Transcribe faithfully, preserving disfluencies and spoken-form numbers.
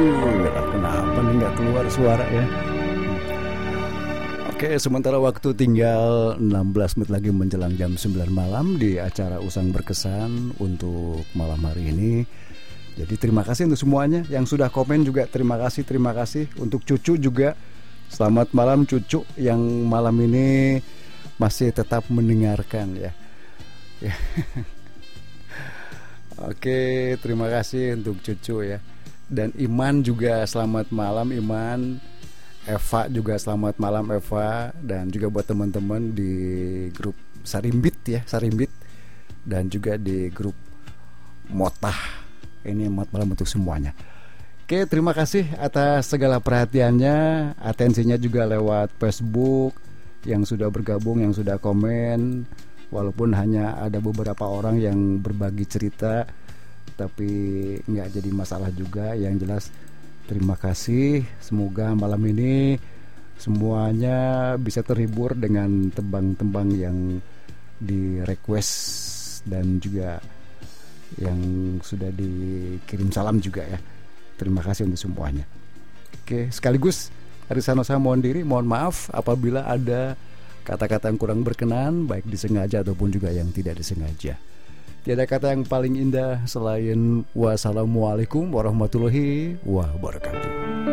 Aduh, kenapa nih nggak keluar suara ya? Oke, sementara waktu tinggal enam belas menit lagi menjelang jam sembilan malam di acara Usang Berkesan untuk malam hari ini. Jadi terima kasih untuk semuanya yang sudah komen juga, terima kasih, terima kasih. Untuk Cucu juga, selamat malam Cucu yang malam ini masih tetap mendengarkan ya. Oke, terima kasih untuk Cucu ya. Dan Iman juga selamat malam Iman. Eva juga selamat malam Eva. Dan juga buat teman-teman di grup Sarimbit ya, Sarimbit. Dan juga di grup Motah. Ini selamat malam untuk semuanya. Oke, terima kasih atas segala perhatiannya, atensinya juga lewat Facebook, yang sudah bergabung, yang sudah komen. Walaupun hanya ada beberapa orang yang berbagi cerita, tapi nggak jadi masalah juga. Yang jelas terima kasih. Semoga malam ini semuanya bisa terhibur dengan tembang-tembang yang di request dan juga yang sudah dikirim salam juga ya. Terima kasih untuk semuanya. Oke, sekaligus Harisano saya mohon diri, mohon maaf apabila ada kata-kata yang kurang berkenan, baik disengaja ataupun juga yang tidak disengaja. Tiada kata yang paling indah selain wassalamualaikum warahmatullahi wabarakatuh.